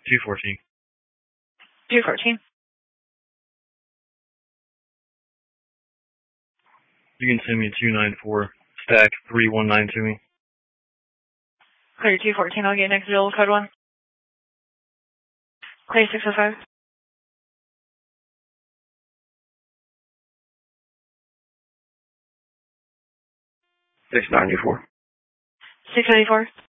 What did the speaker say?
214. 214. You can send me 294 stack 319 to me. Clear 214, I'll get next bill, code 1. Clear 605. 694. 694.